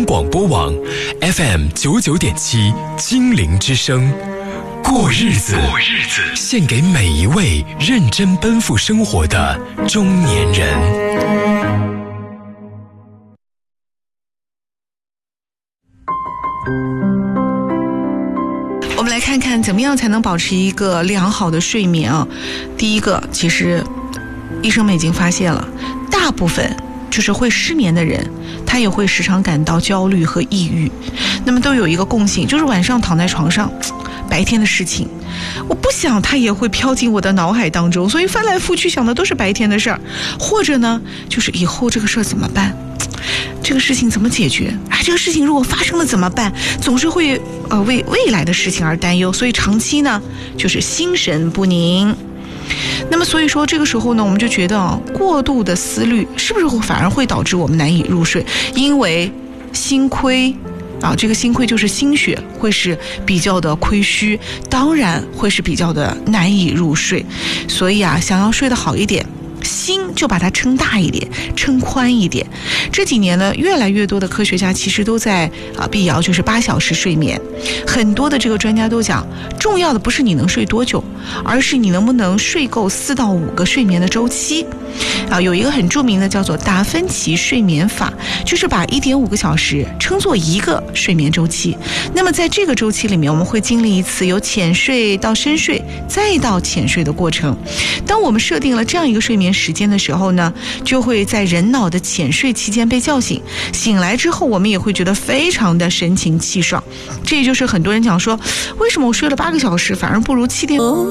广播网 FM99.7精灵之声，过日子，献给每一位认真奔赴生活的中年人。 我们来看看怎么样才能保持一个良好的睡眠啊。第一个，其实医生们已经发现了，大部分就是会失眠的人，他也会时常感到焦虑和抑郁。那么都有一个共性，就是晚上躺在床上，白天的事情我不想它也会飘进我的脑海当中，所以翻来覆去想的都是白天的事儿，或者呢就是以后这个事儿怎么办，这个事情怎么解决，这个事情如果发生了怎么办，总是会为未来的事情而担忧，所以长期呢就是心神不宁。那么所以说这个时候呢，我们就觉得过度的思虑是不是反而会导致我们难以入睡，因为心亏这个心亏就是心血会是比较的亏虚，当然会是比较的难以入睡。所以想要睡得好一点，心就把它撑大一点，撑宽一点。这几年呢，越来越多的科学家其实都在辟谣，就是8小时睡眠。很多的这个专家都讲，重要的不是你能睡多久，而是你能不能睡够4到5个睡眠的周期。有一个很著名的叫做达芬奇睡眠法，就是把1.5个小时称作一个睡眠周期。那么在这个周期里面，我们会经历一次由浅睡到深睡再到浅睡的过程。当我们设定了这样一个睡眠时间的时候呢，就会在人脑的浅睡期间被叫醒，醒来之后我们也会觉得非常的神清气爽。这也就是很多人讲说，为什么我睡了8个小时反而不如7点